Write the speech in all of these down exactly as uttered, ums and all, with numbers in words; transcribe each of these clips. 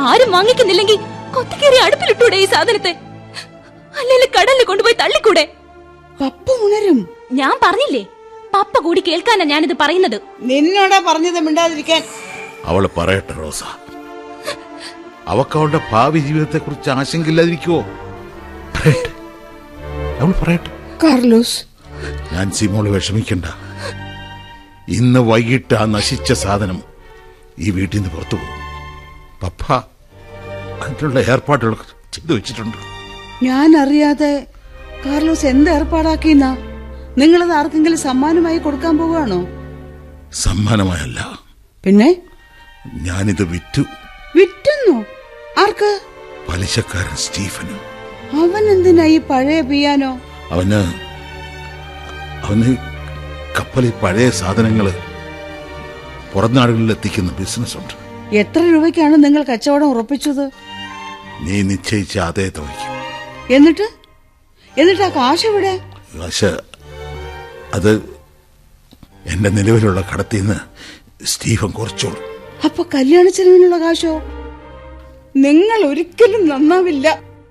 ആരും വാങ്ങിക്കുന്നില്ലെങ്കിൽ കൊത്തിക്കേറി അടുപ്പിലിട്ടൂടെ ഈ സാധനത്തെ? അല്ലെങ്കിൽ കടലിൽ കൊണ്ടുപോയി തള്ളിക്കൂടെ? പപ്പ ഉണരും. ഞാൻ പറഞ്ഞില്ലേ, പപ്പ കൂടി കേൾക്കാനാ ഞാനിത് പറയുന്നത്. നിന്നോടാ പറഞ്ഞത് മിണ്ടാതിരിക്കാൻ. അവള് പറയട്ടെ റോസ, അവക്ക് അവളുടെ ഭാവി ജീവിതത്തെ കുറിച്ച് ആശങ്കയില്ലാതിരിക്കുവോ? പറയട്ടെ, അവൾ പറയട്ടെ. കാർലോസ്, ഞാൻ സിമോള് വിഷമിക്കണ്ട. ഇന്ന് വൈകിട്ട് ആ നശിച്ച സാധനം ഈ വീട്ടിൽ നിന്ന് പുറത്തു പോകും. പപ്പ അതിനുള്ള ഏർപ്പാടുകൾ ചെയ്തു വെച്ചിട്ടുണ്ട്. ഞാൻ അറിയാതെ കാർലോസ് എന്ത് ഏർപ്പാടാക്കിന്നാ? നിങ്ങളത് ആർക്കെങ്കിലും സമ്മാനമായി കൊടുക്കാൻ പോവുകയാണോ? സമ്മാനമായല്ല, പിന്നെ ഞാനിത് വിറ്റു. വിറ്റുന്നു? ആർക്ക്? പലിശക്കാരൻ സ്റ്റീഫന്. അവൻ എന്തിനാ ഈ പഴയ പിയാനോ? അവന് അവന് കപ്പലിൽ പഴയ സാധനങ്ങള് പുറം നാടുകളിൽ എത്തിക്കുന്ന ബിസിനസ് ഉണ്ട്. എത്ര രൂപയ്ക്കാണ് നിങ്ങൾ കച്ചവടം ഉറപ്പിച്ചത്? നീ നിശ്ചയിച്ച അതേ തുകയ്ക്ക്. എന്നിട്ട് എന്നിട്ട് ആ കാശ് എവിടെ? കാശ് അത് എന്റെ നിലവിലുള്ള കടത്തിൽ നിന്ന് സ്റ്റീഫൻ കുറച്ചോളൂ. അപ്പൊ കല്യാണ ചെലവിനുള്ള കാശോ? നിങ്ങൾ ഒരിക്കലും നന്നാവില്ല.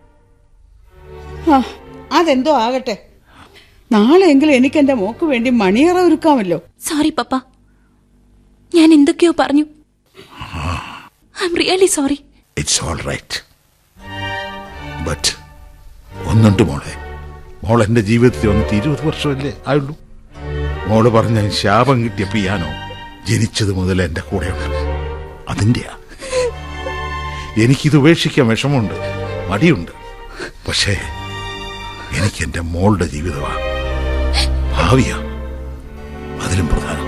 ആ, അതെന്തോ ആകട്ടെ. നാളെയെങ്കിലും എനിക്ക് എന്റെ മോക്ക് വേണ്ടി മണിയറ ഒരുക്കാമല്ലോ. സോറി പപ്പ, ഞാൻ എന്തൊക്കെയോ പറഞ്ഞു. I am really sorry. It's all right. But ഒന്നുണ്ട് മോളെ, മോൾ എന്റെ ജീവിതത്തിൽ വന്നിട്ട് ഇരുപത് വർഷമല്ലേ ആയുള്ളൂ. മോള് പറഞ്ഞ ശാപം കിട്ടിയ പിയാനോ ജനിച്ചത് മുതൽ എന്റെ കൂടെയുണ്ട്. അതിന്റെയാ. എനിക്കിത് ഉപേക്ഷിക്കാൻ വിഷമമുണ്ട്, മടിയുണ്ട്. പക്ഷേ എനിക്ക് എന്റെ മോളുടെ ജീവിതമാണ്, ഭാവിയാ അതിലും പ്രധാനം.